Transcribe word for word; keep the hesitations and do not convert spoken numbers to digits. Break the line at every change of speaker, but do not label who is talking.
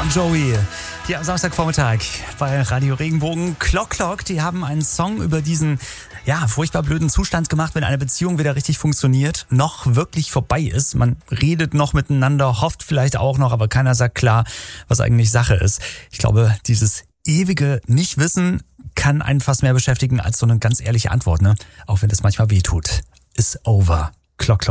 Bon Jovi. Hier am Samstagvormittag bei Radio Regenbogen. Clock Clock, die haben einen Song über diesen, ja, furchtbar blöden Zustand gemacht, wenn eine Beziehung wieder richtig funktioniert, noch wirklich vorbei ist. Man redet noch miteinander, hofft vielleicht auch noch, aber keiner sagt klar, was eigentlich Sache ist. Ich glaube, dieses ewige Nichtwissen kann einen fast mehr beschäftigen als so eine ganz ehrliche Antwort, ne? Auch wenn das manchmal wehtut. Is over. Clock Clock.